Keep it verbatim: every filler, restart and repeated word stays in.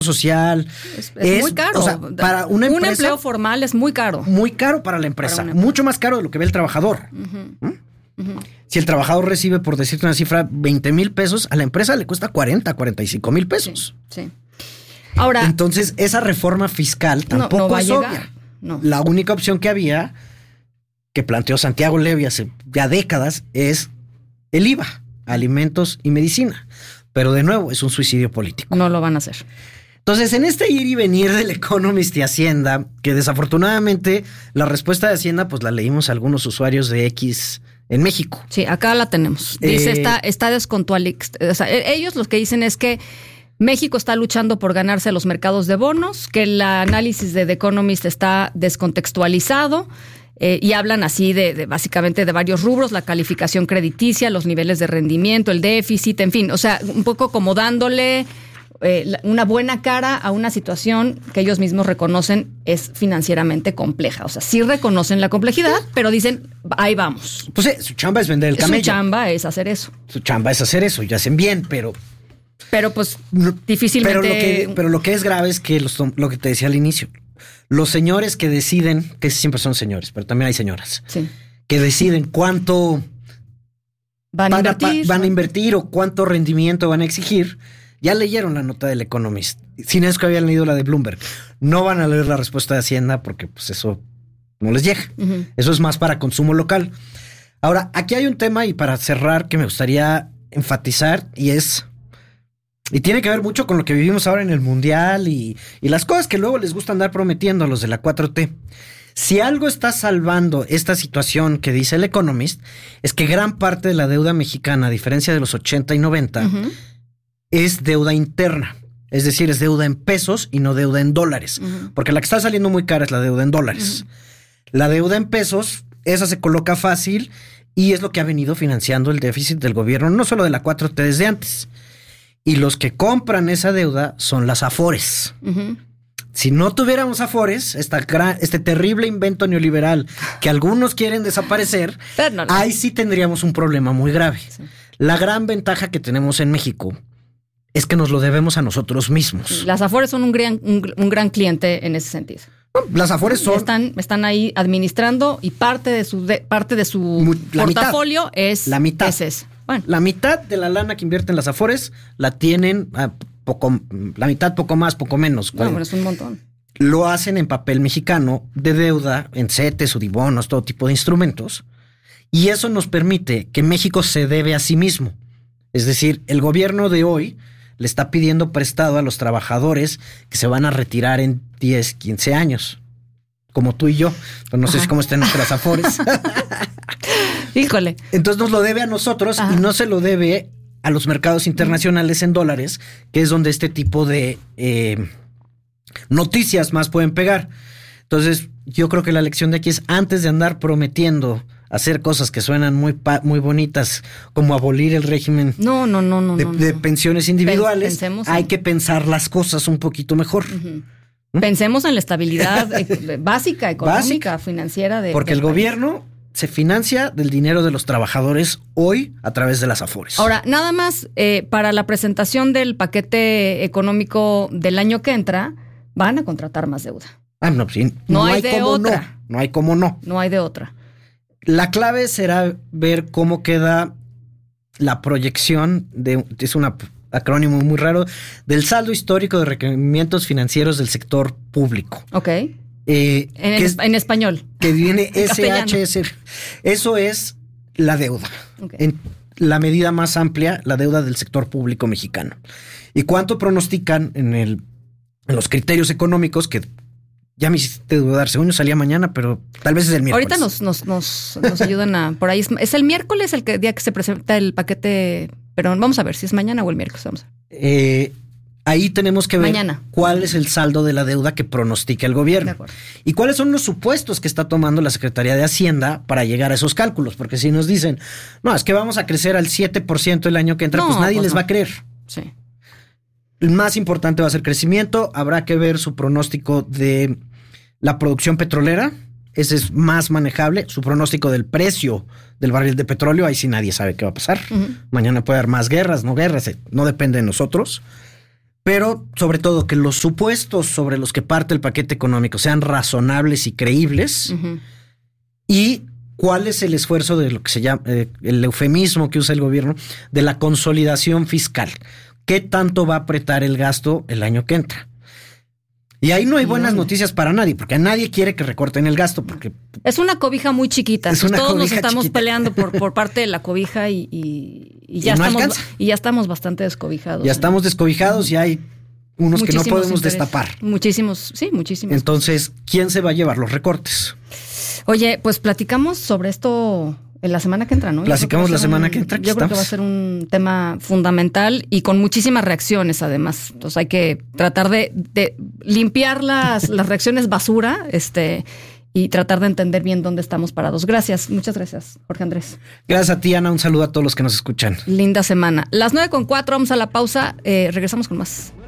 social. Es, es, es muy caro. O sea, para una empresa, un empleo formal es muy caro. Muy caro para la empresa. Para mucho más caro de lo que ve el trabajador. Uh-huh. ¿Mm? Uh-huh. Si el trabajador recibe, por decirte una cifra, veinte mil pesos, a la empresa le cuesta cuarenta, cuarenta y cinco mil pesos. Sí, sí. Ahora, entonces, esa reforma fiscal tampoco no, no va es obvia. No. La única opción que había, que planteó Santiago Levy hace ya décadas, es el I V A, alimentos y medicina. Pero de nuevo, es un suicidio político. No lo van a hacer. Entonces, en este ir y venir del Economist y Hacienda, que desafortunadamente la respuesta de Hacienda, pues la leímos a algunos usuarios de X en México. Sí, acá la tenemos. Dice, eh, está, está descontualizado. O sea, ellos lo que dicen es que México está luchando por ganarse los mercados de bonos, que el análisis de The Economist está descontextualizado, eh, y hablan así de, de básicamente de varios rubros, la calificación crediticia, los niveles de rendimiento, el déficit, en fin, o sea, un poco como dándole eh, una buena cara a una situación que ellos mismos reconocen es financieramente compleja. O sea, sí reconocen la complejidad, pero dicen, ahí vamos. Pues eh, su chamba es vender el camello. Su chamba es hacer eso. Su chamba es hacer eso, y hacen bien, pero... Pero pues no, difícilmente... Pero lo, que, pero lo que es grave es que los, lo que te decía al inicio, los señores que deciden, que siempre son señores, pero también hay señoras, sí, que deciden cuánto van a, van, invertir, a, van a invertir o cuánto rendimiento van a exigir, ya leyeron la nota del Economist. Sin eso que habían leído la de Bloomberg. No van a leer la respuesta de Hacienda porque pues eso no les llega. Uh-huh. Eso es más para consumo local. Ahora, aquí hay un tema, y para cerrar, que me gustaría enfatizar, y es... Y tiene que ver mucho con lo que vivimos ahora en el Mundial y, y las cosas que luego les gusta andar prometiendo a los de la cuatro T. Si algo está salvando esta situación que dice el Economist, es que gran parte de la deuda mexicana, a diferencia de los ochenta y noventa, uh-huh, es deuda interna. Es decir, es deuda en pesos y no deuda en dólares. Uh-huh. Porque la que está saliendo muy cara es la deuda en dólares. Uh-huh. La deuda en pesos, esa se coloca fácil y es lo que ha venido financiando el déficit del gobierno, no solo de la cuatro T desde antes. Y los que compran esa deuda son las Afores. Uh-huh. Si no tuviéramos Afores, esta gran, este terrible invento neoliberal que algunos quieren desaparecer, no, no. ahí sí tendríamos un problema muy grave. Sí. La gran ventaja que tenemos en México es que nos lo debemos a nosotros mismos. Las Afores son un gran, un, un gran cliente en ese sentido. Las Afores son... Están, están ahí administrando y parte de su, de, parte de su la portafolio mitad, es... La mitad. Es ese. Bueno. La mitad de la lana que invierten las Afores la tienen a poco, la mitad, poco más, poco menos. No, bueno, es un montón. Lo hacen en papel mexicano de deuda, en CETES, UDIBONOS, todo tipo de instrumentos. Y eso nos permite que México se debe a sí mismo. Es decir, el gobierno de hoy le está pidiendo prestado a los trabajadores que se van a retirar en diez, quince años. Como tú y yo. Pero no Ajá. sé si cómo están nuestras Afores. Híjole. Entonces nos lo debe a nosotros Ajá. y no se lo debe a los mercados internacionales en dólares, que es donde este tipo de eh, noticias más pueden pegar. Entonces yo creo que la lección de aquí es, antes de andar prometiendo hacer cosas que suenan muy pa- muy bonitas, como abolir el régimen no, no, no, no, de, no, no. de pensiones individuales, Pensemos hay en... que pensar las cosas un poquito mejor. Uh-huh. ¿Mm? Pensemos en la estabilidad básica, económica, Básica, financiera de porque el país. Gobierno se financia del dinero de los trabajadores hoy a través de las Afores. Ahora, nada más, eh, para la presentación del paquete económico del año que entra, van a contratar más deuda. Ah, no, sí, no, no hay, hay de cómo otra. No, no hay cómo no. No hay de otra. La clave será ver cómo queda la proyección de, es un acrónimo muy raro, del saldo histórico de requerimientos financieros del sector público. Ok. Eh, en, que es, en español. Que viene S H S. Eso es la deuda. Okay. En la medida más amplia, la deuda del sector público mexicano. ¿Y cuánto pronostican en, el, en los criterios económicos que... Ya me hiciste dudar, según yo salía mañana, pero tal vez es el miércoles. Ahorita nos, nos, nos, nos ayudan a... Por ahí es, es el miércoles el que, día que se presenta el paquete, pero vamos a ver si es mañana o el miércoles. Vamos a ver. Eh, ahí tenemos que ver mañana. Cuál es el saldo de la deuda que pronostica el gobierno. Y cuáles son los supuestos que está tomando la Secretaría de Hacienda para llegar a esos cálculos. Porque si nos dicen, no, es que vamos a crecer al siete por ciento el año que entra, no, pues nadie pues les no. va a creer. Sí. El más importante va a ser crecimiento. Habrá que ver su pronóstico de... La producción petrolera, ese es más manejable. Su pronóstico del precio del barril de petróleo, ahí sí nadie sabe qué va a pasar. Uh-huh. Mañana puede haber más guerras, no guerras, no depende de nosotros. pero sobre todo que los supuestos sobre los que parte el paquete económico sean razonables y creíbles, uh-huh. y cuál es el esfuerzo de lo que se llama, eh, el eufemismo que usa el gobierno, de la consolidación fiscal. ¿Qué tanto va a apretar el gasto el año que entra? Y ahí no hay buenas noticias para nadie, porque a nadie quiere que recorten el gasto, porque es una cobija muy chiquita. Pues todos nos estamos chiquita. peleando por, por parte de la cobija y, y, y ya y no estamos alcanza. y ya estamos bastante descobijados. Ya estamos descobijados y hay unos muchísimos que no podemos interés. destapar. Muchísimos, sí, muchísimos. Entonces, ¿quién se va a llevar los recortes? Oye, pues platicamos sobre esto en la semana que entra, ¿no? Platicamos la semana un, que entra. Yo estamos. creo que va a ser un tema fundamental y con muchísimas reacciones, además. Entonces hay que tratar de, de limpiar las, las reacciones basura, este, y tratar de entender bien dónde estamos parados. Gracias, muchas gracias, Jorge Andrés. Gracias a ti, Ana. Un saludo a todos los que nos escuchan. Linda semana. Las nueve con cuatro, vamos a la pausa. Eh, regresamos con más.